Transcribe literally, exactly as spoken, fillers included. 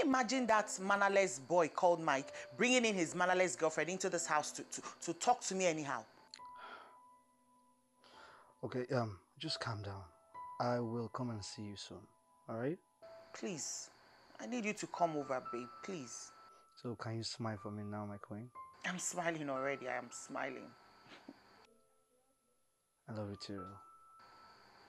imagine that mannerless boy called Mike bringing in his mannerless girlfriend into this house to, to, to talk to me anyhow. Okay, um, just calm down. I will come and see you soon, alright? Please, I need you to come over, babe, please. So can you smile for me now, my queen? I'm smiling already, I am smiling. I love you too.